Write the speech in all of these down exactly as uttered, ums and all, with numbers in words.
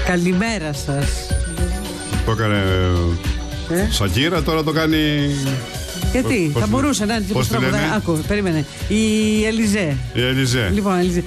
Καλημέρα σας. Το έκανε ε? Σακύρα, τώρα το κάνει. Γιατί, πώς, θα μπορούσε να είναι. Πώς τη λένε? Άκου, περίμενε. Η Ελιζέ. Η Ελιζέ. Λοιπόν, Ελιζέ.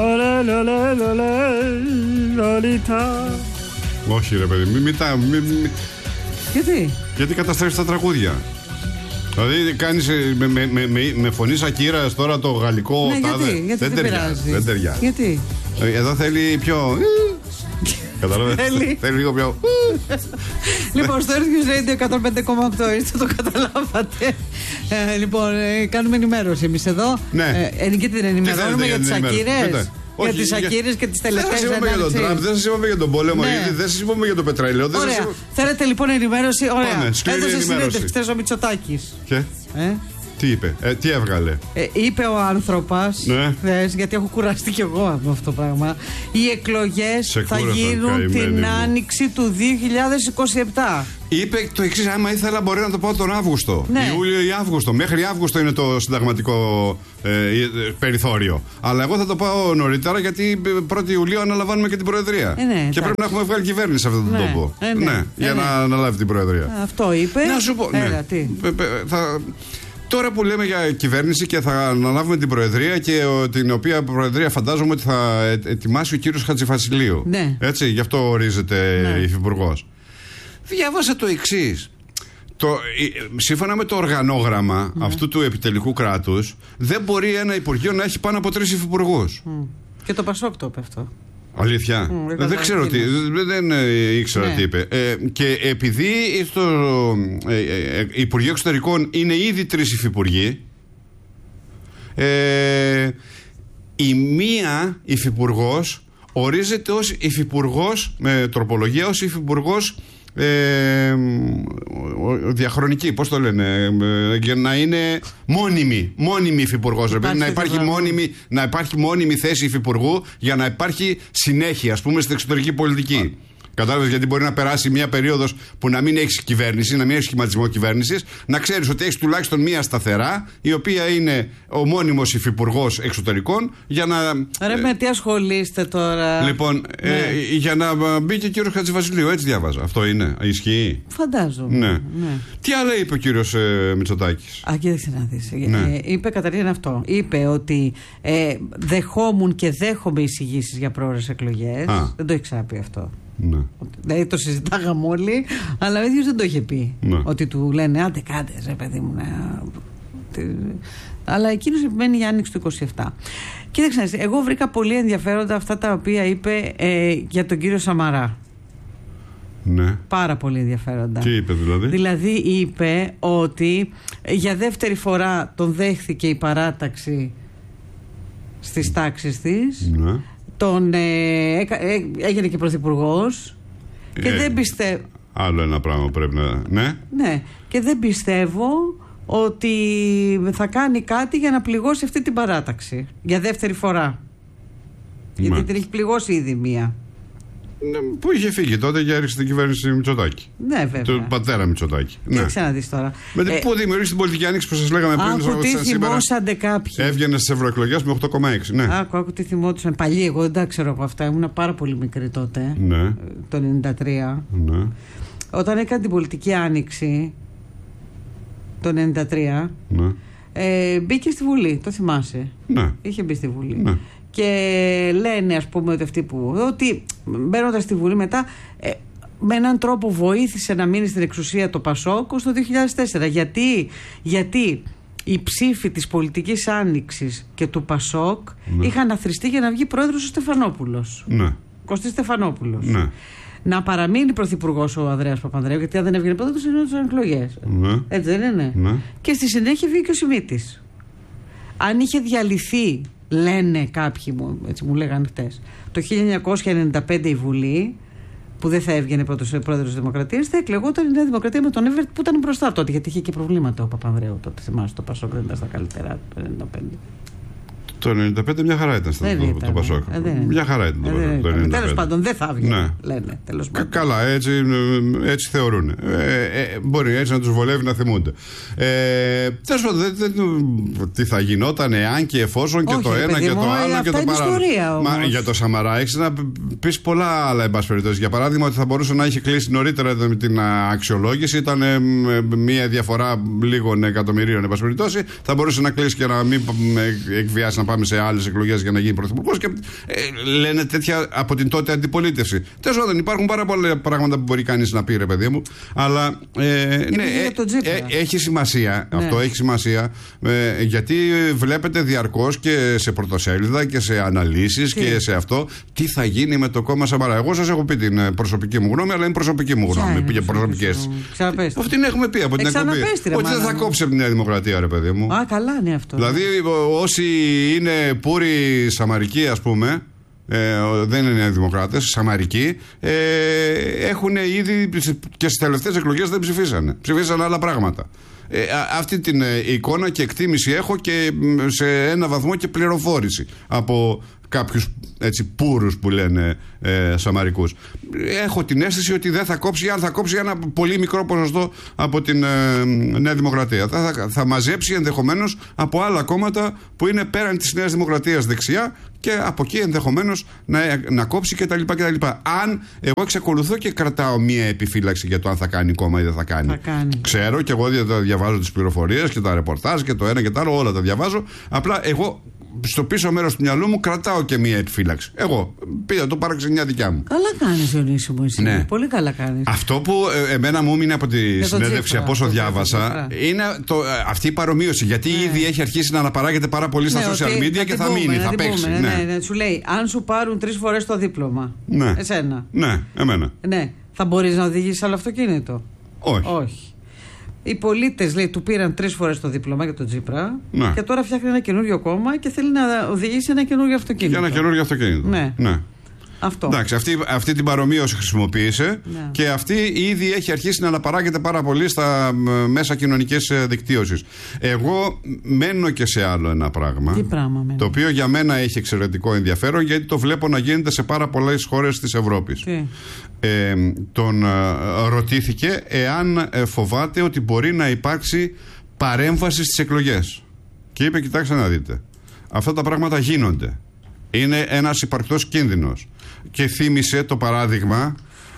Όχι, ρε παιδί, μην μη, μη, μη. Γιατί? Γιατί καταστρέφεις τα τραγούδια. Δηλαδή κάνεις με, με, με, με φωνή Σακύρας τώρα το γαλλικό. Ναι, τάδε. γιατί, γιατί δεν, δεν ταιριάζει. Δεν ταιριάζει. Γιατί? Εδώ θέλει πιο. Καταλαβαίνετε. Θέλει. Θέλει λίγο πιο. Λοιπόν, στο Earth Radio εκατόν πέντε κόμμα οκτώ, είστε το καταλάβατε. Ε, λοιπόν, ε, κάνουμε ενημέρωση εμείς εδώ. Ναι. Ε, και την ενημερώνουμε για τις Σακύρες. Για τις Σακύρες και τις τελευταίες ανάλυσεις. Δεν σας είπαμε για τον Τραμπ, δεν σας είπαμε για τον πόλεμο, ναι. γιατί δεν σας είπαμε για το πετρέλαιο. Ωραία. Σας... Θέλετε λοιπόν ενημέρωση. Ωραία. Πάμε, έδωσε συνέντευξη χθες ο Μητσοτάκης. Και? Ε? Τι είπε, ε, τι έβγαλε. Ε, είπε ο άνθρωπος, ναι. θες, γιατί έχω κουραστεί κι εγώ από αυτό το πράγμα. Οι εκλογές σε θα γίνουν την μου. άνοιξη του δύο χιλιάδες είκοσι επτά. Είπε το εξής, άμα ήθελα μπορεί να το πω τον Αύγουστο. Ναι. Ιούλιο ή Αύγουστο. Μέχρι Αύγουστο είναι το συνταγματικό ε, περιθώριο. Αλλά εγώ θα το πάω νωρίτερα, γιατί πρώτη Ιουλίου αναλαμβάνουμε και την Προεδρία. Ε, ναι, και εντάξει. πρέπει να έχουμε βγάλει κυβέρνηση σε αυτόν τον ναι. τόπο. Ε, ναι. ναι, για ε, ναι. να αναλάβει την Προεδρία. Αυτό είπε. Να σου πω. Έλα, ναι. τι. Θα... Τώρα που λέμε για κυβέρνηση και θα αναλάβουμε την Προεδρία, και ο, την οποία Προεδρία φαντάζομαι ότι θα ετοιμάσει ο κύριος Χατζηβασιλείου. Ναι. Έτσι, γι' αυτό ορίζεται ναι. υφυπουργός. Διάβασα το εξής. Το, σύμφωνα με το οργανόγραμμα ναι. αυτού του επιτελικού κράτους, δεν μπορεί ένα Υπουργείο να έχει πάνω από τρεις υφυπουργούς. Mm. Και το Πασόκ το είπε αυτό. Αλήθεια. Mm, δεν, δεν ξέρω τι. Δεν, δεν ήξερα ναι. τι είπε. Ε, και επειδή στο ε, ε, Υπουργείο Εξωτερικών είναι ήδη τρεις υφυπουργοί, ε, η μία υφυπουργός ορίζεται ως υφυπουργός, με τροπολογία, ως υφυπουργός Ε, διαχρονική, πώς το λένε, ε, για να είναι μόνιμη, μόνιμη υφυπουργός, να υπάρχει μόνιμη, να υπάρχει μόνιμη θέση υφυπουργού για να υπάρχει συνέχεια, ας πούμε, στην εξωτερική πολιτική. Κατάλαβες, γιατί μπορεί να περάσει μια περίοδος που να μην έχεις κυβέρνηση, να μην έχεις σχηματισμό κυβέρνησης, να ξέρεις ότι έχεις τουλάχιστον μια σταθερά, η οποία είναι ο μόνιμος υφυπουργός εξωτερικών, για να. Ρε, με τι ασχολείστε τώρα. Λοιπόν, ναι. ε, για να μπει και ο κύριος Χατζηβασιλείου, έτσι διάβαζα. Αυτό είναι, ισχύει. Φαντάζομαι. Ναι. ναι. Τι άλλο είπε ο κύριος ε, Μητσοτάκης? Α, κοίταξε να δεις. Ναι. Ε, είπε καταρχήν αυτό. Είπε ότι ε, δεχόμουν και δέχομαι εισηγήσεις για πρόορες εκλογές. Α. Δεν το έχει ξαναπεί αυτό. Ναι. Δηλαδή το συζητάγαμε όλοι, αλλά ο ίδιος δεν το είχε πει. Ναι. Ότι του λένε άντε κάντε ρε παιδί μου. Ναι. Αλλά εκείνος επιμένει για άνοιξη του είκοσι επτά. Κοίταξε, εγώ βρήκα πολύ ενδιαφέροντα αυτά τα οποία είπε ε, για τον κύριο Σαμαρά. Ναι. Πάρα πολύ ενδιαφέροντα. Τι είπε δηλαδή? Δηλαδή είπε ότι για δεύτερη φορά τον δέχθηκε η παράταξη στις τάξεις της. Ναι. Τον ε, ε, έγινε και πρωθυπουργός και ε, δεν πιστεύω. Άλλο ένα πράγμα πρέπει να. Ναι. Ναι. Και δεν πιστεύω ότι θα κάνει κάτι για να πληγώσει αυτή την παράταξη για δεύτερη φορά. Ναι. Γιατί την έχει πληγώσει ήδη μία. Ναι, που είχε φύγει τότε και έριξε την κυβέρνηση Μητσοτάκη. Ναι, βέβαια. Τον πατέρα Μητσοτάκη. Και ναι. Ξαναδείς τώρα. Με την ε, που δημιουργήσει την πολιτική άνοιξη που σας λέγαμε πριν. Άκου τι θυμόσαντε κάποιοι. Έβγαινε στις ευρωεκλογές με οκτώ κόμμα έξι. Ναι. Άκου, άκου τι θυμόντουσαν. Παλιοί, εγώ δεν τα ξέρω από αυτά. Ήμουν πάρα πολύ μικρή τότε. Ναι. Το ενενήντα τρία. Ναι. Όταν έκανε την πολιτική άνοιξη το ενενήντα τρία. Ναι. Ε, μπήκε στη Βουλή, το θυμάσαι. Ναι. Είχε μπει στη Βουλή. Ναι. Και λένε, ας πούμε, ότι αυτοί που. Ότι μπαίνοντας στη Βουλή μετά, ε, με έναν τρόπο βοήθησε να μείνει στην εξουσία το Πασόκ στο δύο χιλιάδες τέσσερα. Γιατί, γιατί οι ψήφοι της πολιτικής άνοιξης και του Πασόκ ναι. είχαν αθροιστεί για να βγει πρόεδρος ο Στεφανόπουλος. Ναι. Κωστής Στεφανόπουλος. Ναι. Να παραμείνει πρωθυπουργός ο Ανδρέας Παπανδρέου, γιατί αν δεν έβγαινε πρόεδρος, γινόταν εκλογές. Ναι. Έτσι δεν είναι? Ναι. Και στη συνέχεια βγήκε ο Σιμίτης. Αν είχε διαλυθεί, λένε κάποιοι μου, έτσι μου λέγανε χτες, το χίλια εννιακόσια ενενήντα πέντε η Βουλή, που δεν θα έβγαινε πρώτος πρόεδρος της Δημοκρατίας, θα εκλεγόταν η Νέα Δημοκρατία με τον Εύερτ που ήταν μπροστά τότε, γιατί είχε και προβλήματα ο Παπανδρέου τότε. Θυμάσαι, το Πασόκ δεν ήταν στα καλύτερα το ενενήντα πέντε. Το ενενήντα πέντε μια χαρά ήταν στο το Πασόκ. Μια χαρά ήταν το ενενήντα πέντε. Τέλος πάντων, δεν θα βγει. Ναι. Λένε, τέλος πάντων. Καλά, έτσι, έτσι θεωρούν. Ε, ε, μπορεί έτσι να τους βολεύει να θυμούνται. Ε, τέλος πάντων, δεν, δεν, τι θα γινόταν εάν και εφόσον και όχι, το ένα και το άλλο και το παράλληλο. Μα για το Σαμαρά έχεις να πεις πολλά άλλα, εν πάση περιπτώσει. Για παράδειγμα, ότι θα μπορούσε να έχει κλείσει νωρίτερα με την αξιολόγηση. Ήταν ε, μια διαφορά λίγων εκατομμυρίων, εν πάση περιπτώσει. Θα μπορούσε να κλείσει και να μην εκβιάσει να πάμε σε άλλες εκλογές για να γίνει πρωθυπουργός. Και ε, λένε τέτοια από την τότε αντιπολίτευση. Τέλος πάντων, υπάρχουν πάρα πολλά πράγματα που μπορεί κανείς να πει, ρε παιδί μου. Αλλά ε, ναι, ε, ε, έχει σημασία. Ναι. Αυτό έχει σημασία. Ε, γιατί βλέπετε διαρκώς και σε πρωτοσέλιδα και σε αναλύσεις και σε αυτό τι θα γίνει με το κόμμα Σαμαρά. Εγώ σας έχω πει την προσωπική μου γνώμη, αλλά είναι προσωπική μου γνώμη. Για προσωπικές. Αυτή την έχουμε πει από την εκπομπή. Ότι δεν θα κόψει από τη Νέα Δημοκρατία, ρε παιδί μου. Α, καλά είναι αυτό. Δηλαδή, όσοι είναι πούροι Σαμαρικοί, ας πούμε, ε, δεν είναι δημοκράτες, Σαμαρικοί, ε, έχουν ήδη και στις τελευταίες εκλογές δεν ψηφίσανε. Ψηφίσανε άλλα πράγματα. Ε, α, αυτή την ε, εικόνα και εκτίμηση έχω και σε ένα βαθμό και πληροφόρηση από κάποιους έτσι πούρους που λένε ε, Σαμαρικούς. Έχω την αίσθηση ότι δεν θα κόψει, αν θα κόψει ένα πολύ μικρό ποσοστό από την ε, Νέα Δημοκρατία. Θα, θα, θα μαζέψει ενδεχομένως από άλλα κόμματα που είναι πέραν της Νέας Δημοκρατίας δεξιά και από εκεί ενδεχομένως να, να κόψει κτλ. κτλ. Αν εγώ εξακολουθώ και κρατάω μία επιφύλαξη για το αν θα κάνει κόμμα ή δεν θα κάνει. Θα κάνει. Ξέρω και εγώ διαβάζω τις πληροφορίες και τα ρεπορτάζ και το ένα και το άλλο, όλα τα διαβάζω. Απλά εγώ στο πίσω μέρος του μυαλού μου κρατάω και μία επιφύλαξη. Εγώ πήγα το πάραξε μια δικιά μου. Καλά κάνεις, Διονύση μου, εσύ. Ναι. Πολύ καλά κάνεις. Αυτό που ε, εμένα μου έμεινε από τη συνέντευξη, από όσο διάβασα, είναι το, ε, αυτή η παρομοίωση. Γιατί ναι. ήδη έχει αρχίσει να αναπαράγεται πάρα πολύ στα ναι, social media και θα πούμε, μείνει, θα παίξει. Πούμε, ναι. Ναι, ναι, σου λέει, αν σου πάρουν τρεις φορές το δίπλωμα. Ναι. Εσένα. Ναι, εμένα. Ναι. Θα μπορείς να οδηγήσεις άλλο αυτοκίνητο? Όχι. Όχι. Οι πολίτες, λέει, του πήραν τρεις φορές το δίπλωμα για τον Τσίπρα ναι. και τώρα φτιάχνει ένα καινούριο κόμμα και θέλει να οδηγήσει ένα καινούριο αυτοκίνητο. Για ένα καινούριο αυτοκίνητο. Ναι. ναι. Αυτό. Εντάξει, αυτή, αυτή την παρομοίωση χρησιμοποίησε ναι. και αυτή ήδη έχει αρχίσει να αναπαράγεται πάρα πολύ στα μέσα κοινωνικής δικτύωσης. Εγώ μένω και σε άλλο ένα πράγμα. Τι πράγμα μένω? Το οποίο για μένα έχει εξαιρετικό ενδιαφέρον, γιατί το βλέπω να γίνεται σε πάρα πολλές χώρες της Ευρώπης. Ε, τον ε, ρωτήθηκε εάν ε, φοβάται ότι μπορεί να υπάρξει παρέμβαση στις εκλογές. Και είπε, κοιτάξτε να δείτε, αυτά τα πράγματα γίνονται. Είναι ένας υπαρκτός κίνδυνος. Και θύμισε το παράδειγμα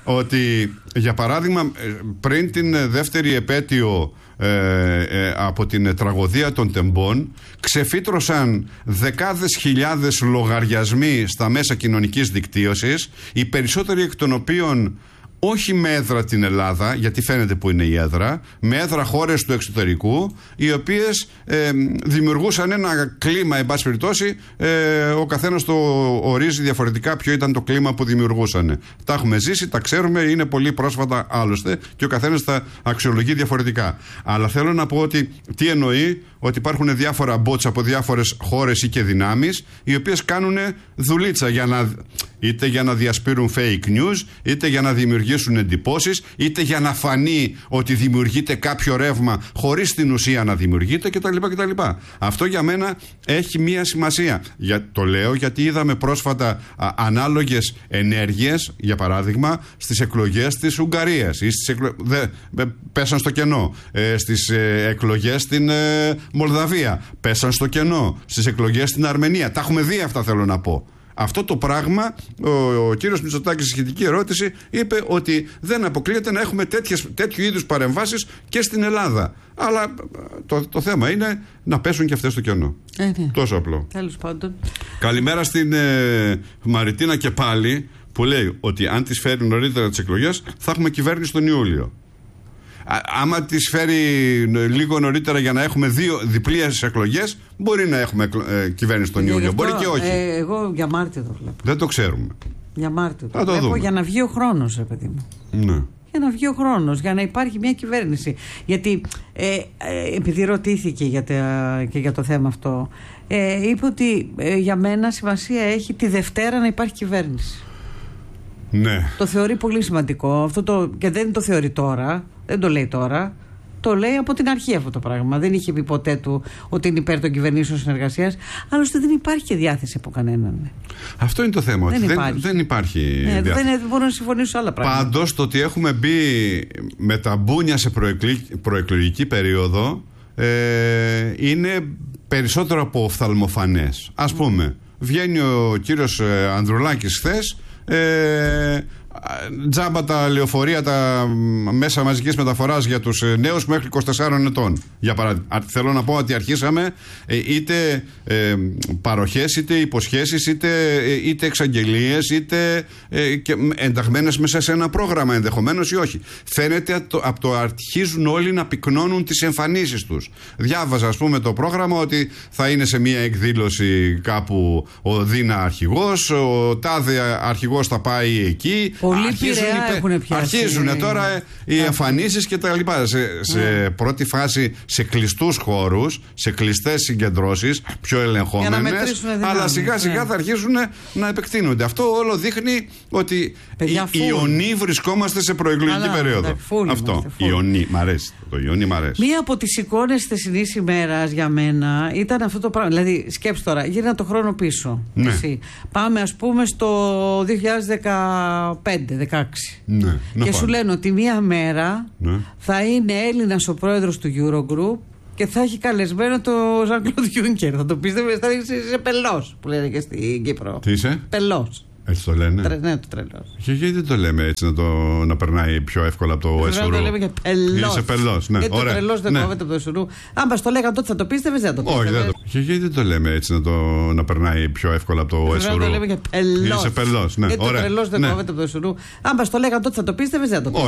ότι, για παράδειγμα, πριν την δεύτερη επέτειο ε, ε, από την τραγωδία των Τεμπών, ξεφύτρωσαν δεκάδες χιλιάδες λογαριασμοί στα μέσα κοινωνικής δικτύωσης, οι περισσότεροι εκ των οποίων όχι με έδρα την Ελλάδα, γιατί φαίνεται που είναι η έδρα, με έδρα χώρες του εξωτερικού, οι οποίες ε, δημιουργούσαν ένα κλίμα, εν πάση περιπτώσει, ε, ο καθένας το ορίζει διαφορετικά ποιο ήταν το κλίμα που δημιουργούσαν. Τα έχουμε ζήσει, τα ξέρουμε, είναι πολύ πρόσφατα άλλωστε και ο καθένας τα αξιολογεί διαφορετικά. Αλλά θέλω να πω ότι τι εννοεί, ότι υπάρχουν διάφορα bots από διάφορες χώρες ή και δυνάμεις, οι οποίες κάνουν δουλίτσα για να, είτε για να διασπείρουν fake news, είτε για να δημιουργήσουν εντυπώσεις, είτε για να φανεί ότι δημιουργείται κάποιο ρεύμα χωρίς την ουσία να δημιουργείται κτλ. κτλ. Αυτό για μένα έχει μία σημασία. Για, το λέω γιατί είδαμε πρόσφατα α, ανάλογες ενέργειες, για παράδειγμα, στις εκλογές της Ουγγαρίας ή στις εκλο... Δε, πέσαν στο κενό. Ε, στις ε, εκλογές στην ε, Μολδαβία πέσαν στο κενό. Στις εκλογές στην Αρμενία. Τα έχουμε δει αυτά, θέλω να πω. Αυτό το πράγμα, ο, ο κύριος Μητσοτάκης στη σχετική ερώτηση είπε ότι δεν αποκλείεται να έχουμε τέτοιες, τέτοιου είδους παρεμβάσεις και στην Ελλάδα. Αλλά το, το θέμα είναι να πέσουν και αυτές στο κενό. Ε, ναι. Τόσο απλό. Τέλος πάντων. Καλημέρα στην ε, Μαριτίνα και πάλι, που λέει ότι αν τις φέρει νωρίτερα τις εκλογές θα έχουμε κυβέρνηση τον Ιούλιο. Άμα τις φέρει λίγο νωρίτερα για να έχουμε δύο διπλές εκλογές, μπορεί να έχουμε ε, κυβέρνηση τον Ιούλιο. Μπορεί και όχι. Ε, εγώ για Μάρτιο το βλέπω. Δεν το ξέρουμε. Για Μάρτιο το, το βλέπω δούμε. Για να βγει ο χρόνος, ρε παιδί μου. Ναι. Για να βγει ο χρόνος, για να υπάρχει μια κυβέρνηση. Γιατί ε, ε, επειδή ρωτήθηκε για τα, και για το θέμα αυτό, ε, είπε ότι ε, για μένα σημασία έχει τη Δευτέρα να υπάρχει κυβέρνηση. Ναι. Το θεωρεί πολύ σημαντικό αυτό το, και δεν το θεωρεί τώρα, δεν το λέει τώρα. Το λέει από την αρχή αυτό το πράγμα. Δεν είχε πει ποτέ του ότι είναι υπέρ των κυβερνήσεων συνεργασίας. Άλλωστε δεν υπάρχει και διάθεση από κανέναν. Αυτό είναι το θέμα. Δεν ότι υπάρχει. Δεν, δεν υπάρχει ναι, διάθεση. Δεν μπορώ να συμφωνήσω σε άλλα πράγματα. Πάντως το ότι έχουμε μπει με τα μπούνια σε προεκλογική περίοδο ε, είναι περισσότερο από οφθαλμοφανές. Ας πούμε, βγαίνει ο κύριος Ανδρουλάκης χθες. Ε, τζάμπα τα λεωφορεία, τα μέσα μαζικής μεταφοράς για τους νέους μέχρι είκοσι τεσσάρων ετών. Για παράδειγμα, θέλω να πω ότι αρχίσαμε είτε ε, παροχές, είτε υποσχέσεις, είτε, είτε εξαγγελίες, είτε ε, και ενταγμένες μέσα σε ένα πρόγραμμα ενδεχομένως ή όχι. Φαίνεται από το, από το αρχίζουν όλοι να πυκνώνουν τις εμφανίσεις τους. Διάβαζα, ας πούμε, το πρόγραμμα ότι θα είναι σε μια εκδήλωση κάπου ο Δίνα αρχηγός, ο τάδε αρχηγός θα πάει εκεί. Πολλοί Πειραιά έχουν πιάσει. Αρχίζουν τώρα οι εμφανίσεις και τα λοιπά. Σε, σε yeah. πρώτη φάση σε κλειστούς χώρους, σε κλειστές συγκεντρώσεις, πιο ελεγχόμενες. Αλλά σιγά σιγά yeah. θα αρχίσουν να επεκτείνονται. Αυτό όλο δείχνει ότι ιονί βρισκόμαστε σε προεκλογική περίοδο. Αυτό. Ιονί, μ' αρέσει. Το Ιονί μ' αρέσει. Μία από τις εικόνες θεσινής ημέρας για μένα ήταν αυτό το πράγμα. Δηλαδή, σκέψου τώρα, γύρνα το χρόνο πίσω. Ναι. Εσύ. Πάμε, ας πούμε, στο δύο χιλιάδες δεκαπέντε δεκαέξι. Ναι, και σου λένε ότι μία μέρα ναι. θα είναι Έλληνας ο πρόεδρος του Eurogroup και θα έχει καλεσμένο το Jean-Claude Juncker. Θα το πίστευε, θα είσαι πελός, που λένε και στην Κύπρο. Τι είσαι? Πελός. Έτσι το λένε. Τρε, ναι, το τρελός. Και γιατί δεν το λέμε έτσι να, το, να περνάει πιο εύκολα από το εσουρού? Δεν το λέμε και πελός. Είσαι πελός, ναι. Γιατί ωραία. το τρελός δεν ναι. κόβεται από το εσουρού. Αν μας το λέγανε τότε θα το πίστευες, δεν το πίστευες. Όχι, δεν το. Και γιατί δεν το λέμε έτσι να, το, να περνάει πιο εύκολα από το εσουρού? Δεν το λέμε και πελός. Είσαι πελός, ναι. Γιατί ωραία. το τρελός δεν ναι. κόβεται από το εσουρού. Αν μας το λέγανε τότε θα το πίστευες, δεν το πίστευες.